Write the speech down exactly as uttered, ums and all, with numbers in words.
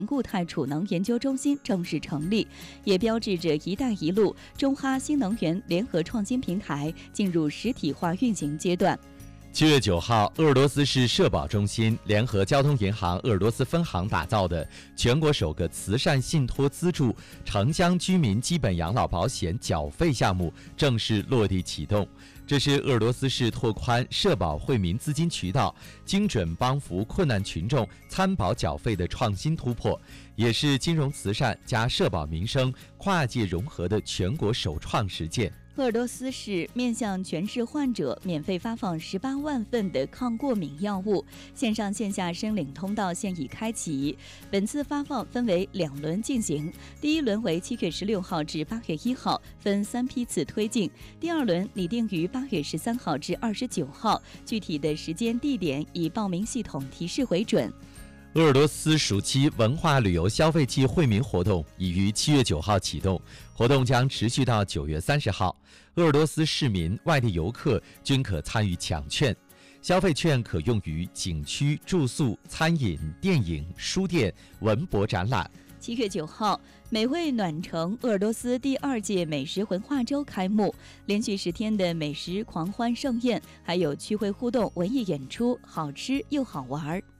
固态储能研究中心正式成立，也标志着“一带一路”中哈新能源联合创新平台进入实体化运行阶段。 七月九号，鄂尔多斯市社保中心联合交通银行鄂尔多斯分行打造的全国首个慈善信托资助城乡居民基本养老保险缴费项目正式落地启动。这是鄂尔多斯市拓宽社保惠民资金渠道，精准帮扶困难群众参保缴费的创新突破，也是金融慈善加社保民生跨界融合的全国首创实践。 鄂尔多斯市面向全市患者免费发放十八万份的抗过敏药物，线上线下申领通道现已开启。本次发放分为两轮进行，第一轮为七月十六号至八月一号，分三批次推进；第二轮拟定于八月十三号至二十九号，具体的时间地点以报名系统提示为准。 鄂尔多斯暑期文化旅游消费季惠民活动已于七月九号启动，活动将持续到九月三十号。鄂尔多斯市民、外地游客均可参与抢券，消费券可用于景区、住宿、餐饮、电影、书店、文博展览。 七月九号，美味暖城鄂尔多斯第二届美食文化周开幕，连续十天的美食狂欢盛宴，还有趣味互动文艺演出，好吃又好玩。